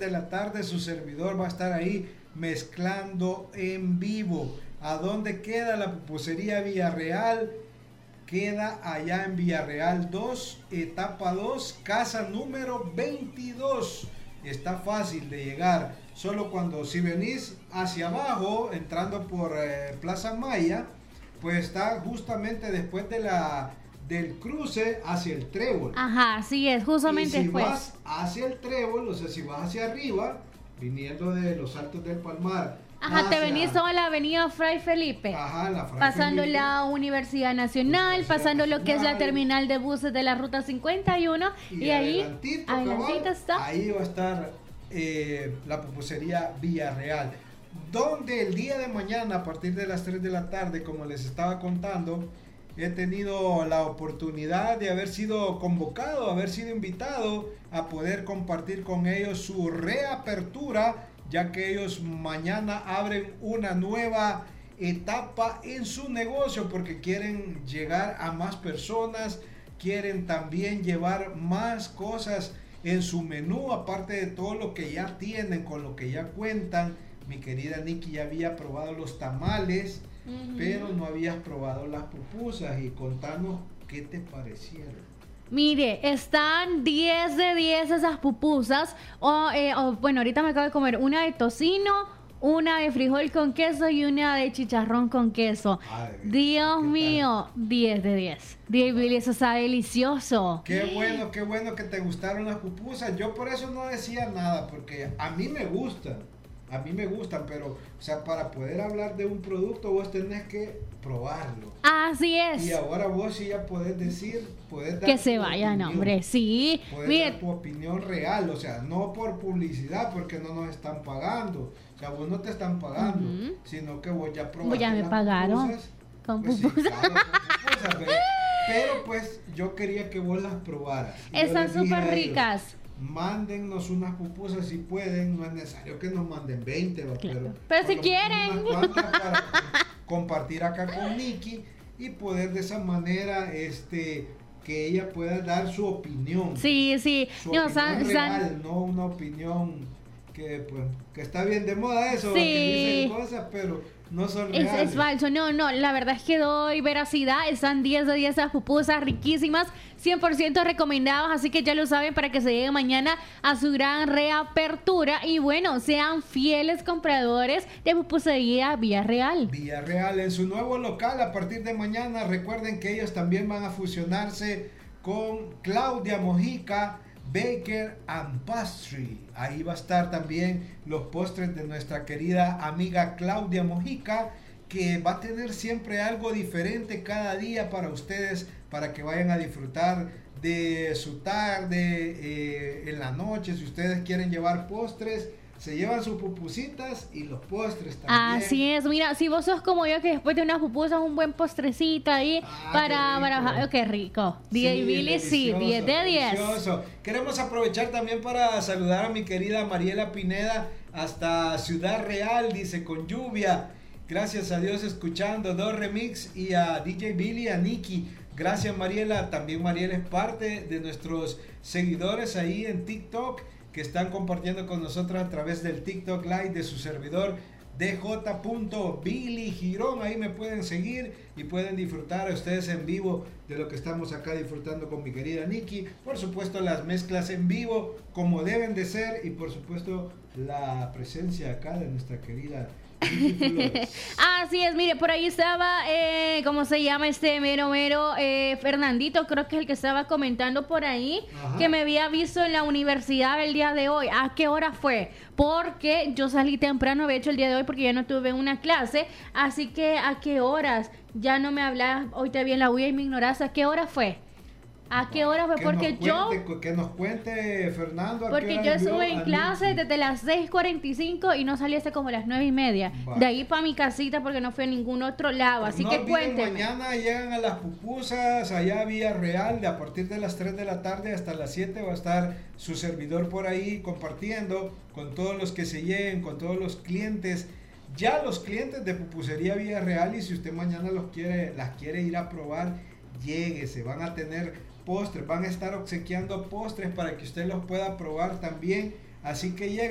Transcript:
de la tarde su servidor va a estar ahí mezclando en vivo. ¿A dónde queda la pupusería Villarreal? Queda allá en Villarreal 2, etapa 2, casa número 22. Está fácil de llegar. Solo cuando si venís hacia abajo, entrando por Plaza Maya, pues está justamente después del cruce hacia el Trébol. Ajá, así es, justamente y si fue. vas hacia el Trébol, o sea, si vas hacia arriba, viniendo de los Altos del Palmar. Ajá, te venís toda la avenida Fray Felipe. Ajá, la Fray pasando Felipe, la Universidad Nacional, pasando lo que es la terminal de buses de la Ruta 51. Y ahí, adelantito está. Ahí va a estar la pupusería Villarreal. Donde el día de mañana, a partir de las 3 de la tarde, como les estaba contando, he tenido la oportunidad de haber sido convocado, haber sido invitado a poder compartir con ellos su reapertura, ya que ellos mañana abren una nueva etapa en su negocio porque quieren llegar a más personas, quieren también llevar más cosas en su menú, aparte de todo lo que ya tienen, con lo que ya cuentan. Mi querida Nikki ya había probado los tamales, pero no habías probado las pupusas, y contanos qué te parecieron. Mire, están 10 de 10 esas pupusas. Bueno, ahorita me acabo de comer una de tocino, una de frijol con queso y una de chicharrón con queso. Ay, Dios mío, 10 de 10. Billy, eso está delicioso. Qué bueno que te gustaron las pupusas. Yo por eso no decía nada, porque a mí me gustan, pero, o sea, para poder hablar de un producto vos tenés que probarlo. Así es. Y ahora vos sí ya podés decir, podés dar que se vayan, hombre, sí. Podés dar tu opinión real, o sea, no por publicidad, porque no nos están pagando. O sea, vos no te están pagando, sino que vos ya probaste. Ya me pagaron pupusas, con pues pupusas. Sí, claro, con pupusas, pero pues yo quería que vos las probaras. Están súper ricas. Mándennos unas pupusas si pueden, no es necesario que nos manden 20, claro, pero si quieren para compartir acá con Nikki y poder de esa manera que ella pueda dar su opinión. Sí, su opinión real, no una opinión que está bien de moda eso, sí, que dicen cosas, pero no son reales. Es falso, no, la verdad es que doy veracidad. Están 10 de 10 esas pupusas riquísimas, 100% recomendados, así que ya lo saben, para que se lleguen mañana a su gran reapertura. Y bueno, sean fieles compradores de pupusería Villarreal. Villarreal en su nuevo local a partir de mañana. Recuerden que ellos también van a fusionarse con Claudia Mojica Baker and Pastry. Ahí va a estar también los postres de nuestra querida amiga Claudia Mojica, que va a tener siempre algo diferente cada día para ustedes, para que vayan a disfrutar de su tarde, en la noche. Si ustedes quieren llevar postres, se llevan sus pupusitas y los postres también. Así es, mira, si vos sos como yo, que después de unas pupusas un buen postrecito ahí qué rico. DJ Billy, sí, 10 de 10. Delicioso. Queremos aprovechar también para saludar a mi querida Mariela Pineda hasta Ciudad Real, dice, con lluvia. Gracias a Dios escuchando Do Remix, y a DJ Billy, a Nikki. Gracias, Mariela. También Mariela es parte de nuestros seguidores ahí en TikTok, que están compartiendo con nosotros a través del TikTok Live de su servidor DJ.Billy Girón. Ahí me pueden seguir y pueden disfrutar a ustedes en vivo de lo que estamos acá disfrutando con mi querida Nikki. Por supuesto, las mezclas en vivo como deben de ser, y por supuesto la presencia acá de nuestra querida Así es, mire, por ahí estaba, ¿cómo se llama este mero? Fernandito, creo que es el que estaba comentando por ahí. Ajá. Que me había visto en la universidad el día de hoy. ¿A qué hora fue? Porque yo salí temprano, de hecho, el día de hoy, porque ya no tuve una clase. Así que, ¿a qué horas? Ya no me hablaba, hoy te vi en la huella y me ignoraste. ¿A qué hora fue? ¿A qué hora fue? Porque que nos cuente Fernando. Porque yo estuve en clase desde las 6:45 y no salí hasta como las 9:30. De ahí para mi casita, porque no fui a ningún otro lado. Así que cuénteme. Mañana llegan a las pupusas allá a Villarreal. De a partir de las 3 de la tarde hasta las 7 va a estar su servidor por ahí compartiendo con todos los que se lleguen, con todos los clientes. Ya los clientes de Pupusería Villarreal, y si usted mañana las quiere ir a probar, lléguese. Van a tener postres, van a estar obsequiando postres para que usted los pueda probar también, así que llegue.